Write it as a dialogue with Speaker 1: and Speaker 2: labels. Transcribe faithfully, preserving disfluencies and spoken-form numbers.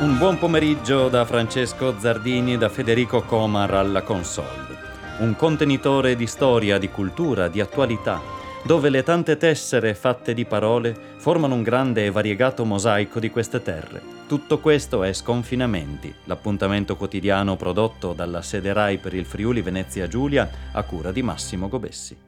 Speaker 1: Un buon pomeriggio da Francesco Zardini e da Federico Comar alla console. Un contenitore di storia, di cultura, di attualità, dove le tante tessere fatte di parole formano un grande e variegato mosaico di queste terre. Tutto questo è Sconfinamenti, l'appuntamento quotidiano prodotto dalla sede Rai per il Friuli Venezia Giulia a cura di Massimo Gobessi.